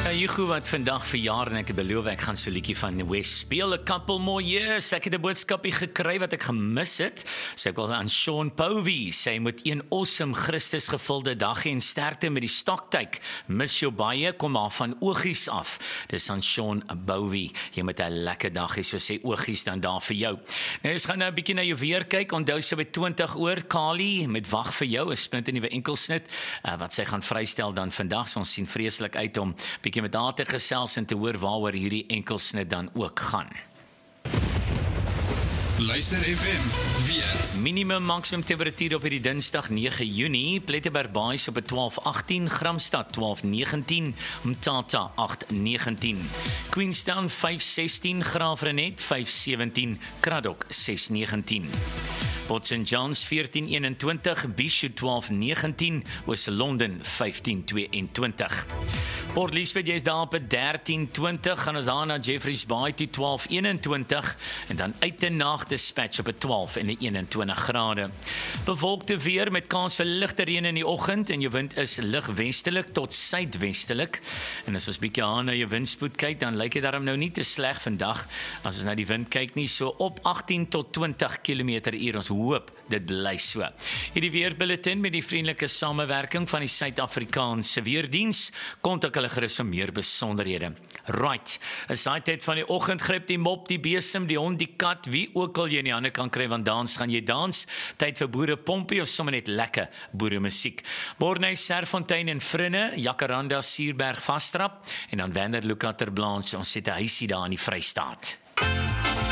Hugo wat vandag verjaar en ek het beloof ek gaan so 'n liedjie van West speel. 'n Couple more years. Ek het 'n boodskapie gekry wat ek gemis het. So ek wil aan Sean Povey sê moet een awesome Christus gevulde dag hê en sterkte met die stoktyk. Mis jou baie, kom maar van Oogies af. Dis aan Sean Povey. Jy moet 'n lekker dag hê, so sê Oogies dan daar vir jou. Nou ons gaan nou 'n bietjie na jou weer kyk. Onthou sy by 20 oor Kali met wag vir jou 'n splinternuwe enkelsnit wat sy gaan vrystel dan vandag. So ons sien vreeslik uit om bietjie met haar te gesels en te hoor waaroor hierdie enkelsnit dan ook gaan. Luister FM, weer. Minimum maksimum temperatuur op hierdie Dinsdag 9 Junie, Plettenberg Baai op 12:18, Gramstad 12:19, Mthatha 8:19, Queenstown 5:16, Graafrenet 5:17, Kraddock 6:19. Port St. John's 14:21, Bishop 12:19, Oos-London 15:22. Port Elizabeth, jy is daar op 13:20, gaan ons daar na Jeffreys Bay toe 12:21 en dan uit die nag Dispatch op 12 en 21 grade. Bewolkte weer met kans vir ligte reën in die oggend en jou wind is ligwestelik tot suidwestelik. En as ons bietjie aan na jou windspoed kyk, dan lyk dit daarom nou nie te sleg vandag as ons na die wind kyk nie, so op 18 tot 20 km/h. Ons hoop dit bly so. Hierdie weerbulletin met die vriendelike samewerking van die Suid-Afrikaanse Weerdiens. Kontak hulle gerus vir meer besonderhede. Right, is daai tyd van die oggend, gryp die mop, die besem, die hond, die kat, wie ook al jy in die hande kan kry, want dans gaan jy dans. Tyd vir boere pompie of sommer net lekker boere musiek. Borney, Serfontein en Vrinne, Jacaranda, Suurberg, Vastrap en dan Wenderloop, Terblanche. Ons het 'n huisie daar in die Vrystaat.